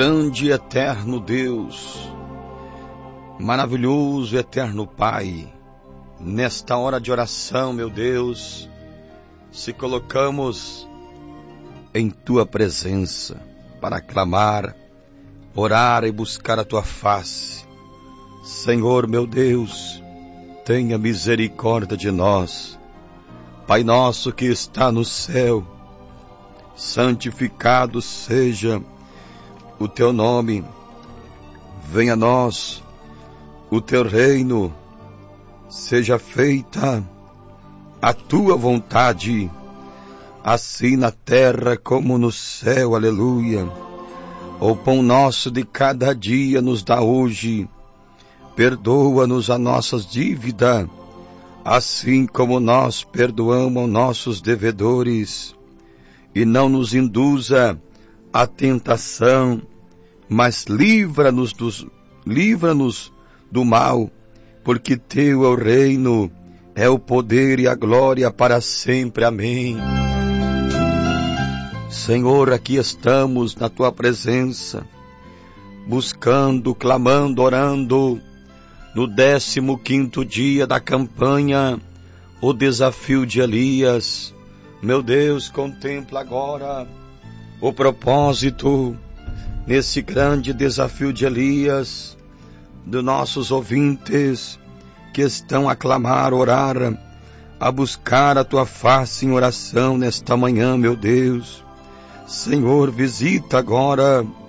Grande e eterno Deus, maravilhoso e eterno Pai, nesta hora de oração, meu Deus, se colocamos em Tua presença para clamar, orar e buscar a Tua face. Senhor, meu Deus, tenha misericórdia de nós. Pai nosso que está no céu, santificado seja o Teu nome. Venha a nós o Teu reino, seja feita a Tua vontade, assim na terra como no céu, aleluia. O pão nosso de cada dia nos dá hoje, perdoa-nos as nossas dívidas, assim como nós perdoamos aos nossos devedores, e não nos induza à tentação, mas livra-nos do mal, porque Teu é o reino, é o poder e a glória para sempre. Amém. Senhor, aqui estamos na Tua presença, buscando, clamando, orando, no 15º dia da campanha, o desafio de Elias. Meu Deus, contempla agora o propósito nesse grande desafio de Elias, dos nossos ouvintes que estão a clamar, orar, a buscar a Tua face em oração nesta manhã, meu Deus. Senhor, visita agora